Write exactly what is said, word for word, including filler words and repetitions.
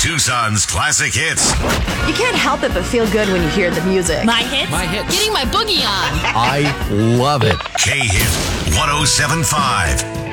Tucson's classic hits. You can't help it but feel good when you hear the music. My hits? My hits. Getting my boogie on. I love it. K-Hit one oh seven point five.